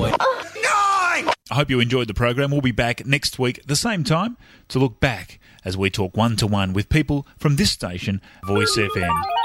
Nine! I hope you enjoyed the program. We'll be back next week at the same time to look back as we talk one-to-one with people from this station, Voice FM.